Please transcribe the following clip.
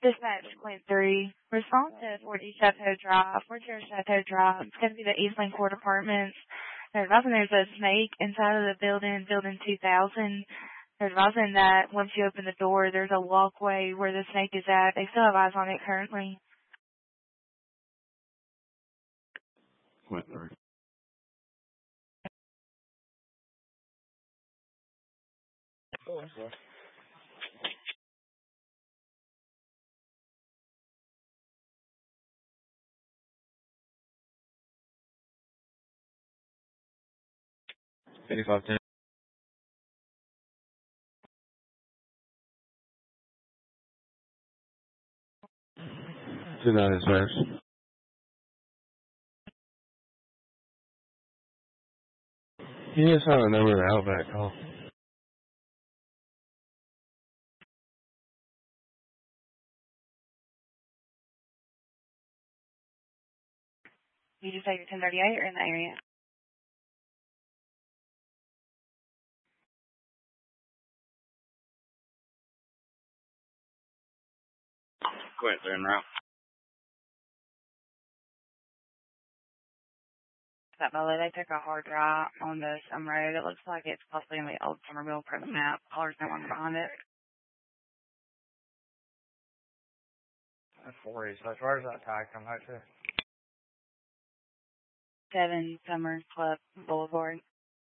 Dispatch Queen 3. Response to 40 Chateau Drive. 40 Chateau Drive. It's going to be the Eastland Court Apartments. They're advising there's a snake inside of the building, building 2000. They're advising that once you open the door, there's a walkway where the snake is at. They still have eyes on it currently. Quint 3. Oh, I'm sorry. $85.10. $2.90 dispatch. You need to sign the number of the Outback call. You just say you're 1038 or in the area? Quint 3 en route. That Melody, they took a hard drive on the Summer Road. It looks like it's possibly in the old Somerville present map. There's no one behind it. That's 40, so where's that tag come out to? 7 Summer Club Boulevard.